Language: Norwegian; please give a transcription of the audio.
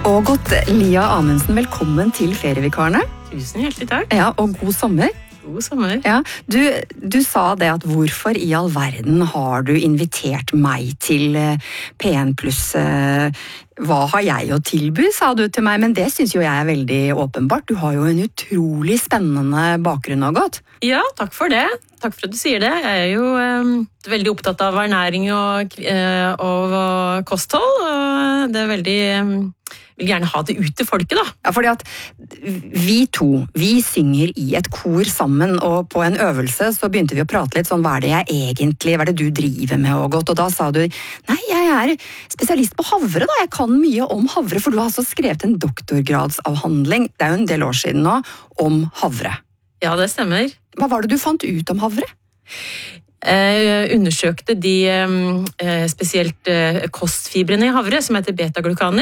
Ågot Lia Amundsen, velkommen til Ferievikarene. Tusen hjertelig takk. Ja, og god sommer. God sommer. Ja, du sa det at hvorfor i all verden har du invitert meg til P1 pluss? Hva har jeg å tilby, sa du til meg, men det synes jo jeg er veldig åpenbart. Du har jo en utrolig spennende bakgrunn, Ågot. Ja, takk for det. Takk for at du sier det. Jeg er jo veldig opptatt av ernæring og kosthold, og det er veldig... vil gjerne ha det ut til folket, da. Ja, fordi at vi synger i et kor sammen, og på en øvelse så begynte vi å prate litt sånn, hva er det du driver med, Ågot? Og da sa du, nei, jeg er spesialist på havre da, jeg kan mye om havre, for du har altså skrevet en doktorgradsavhandling, det er jo en del år siden nå, om havre. Ja, det stemmer. Hva var det du fant ut om havre? Jeg undersøkte de spesielt kostfibrene i havre, som heter beta-glukaner.